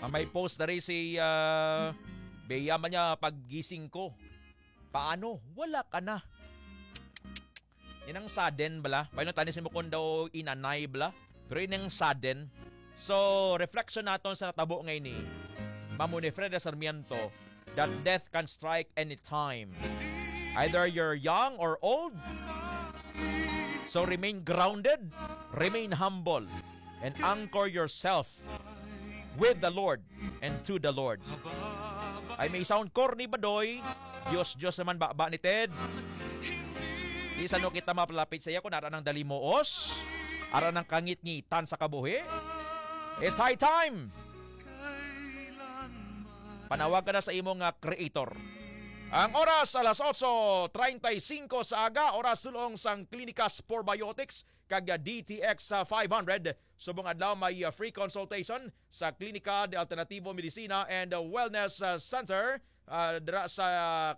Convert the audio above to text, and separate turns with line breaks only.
May post na rin si Bea man niya paggising ko. Paano? Wala ka na. Yan ang sudden bala. Paano tanisin mo kung daw inanay bala? Pero yun ang sudden. So, reflection natin sa natabo ngayon ni Mamo ni Fred Sarmiento that death can strike anytime. Either you're young or old. So, remain grounded, remain humble, and anchor yourself with the Lord and to the Lord. Ay may sound corny ba doy? Diyos naman ba ni Ted? Di sa no kita mapalapit sa iya kung nara ng dalimuos, ara ng kangit-ngitan sa kabuhi. It's high time! Panawag ka na sa imong creator. Ang oras alas 8:35 sa aga, oras sulong sang Clinicas Probiotics kag DTX 500. Subong adlaw may free consultation sa Klinika de Alternativo Medicina and Wellness Center dira sa